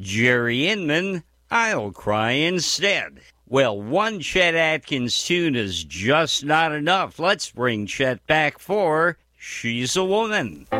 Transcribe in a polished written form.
Jerry Inman, I'll Cry Instead. Well, one Chet Atkins tune is just not enough. Let's bring Chet back for She's a Woman.